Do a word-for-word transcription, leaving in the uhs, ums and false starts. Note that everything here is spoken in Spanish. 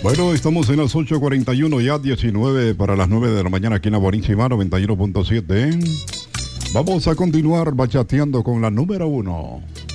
Bueno, estamos en las ocho cuarenta y uno, ya diecinueve para las nueve de la mañana aquí en la Buenísima noventa y uno punto siete. Vamos a continuar bachateando con la número uno.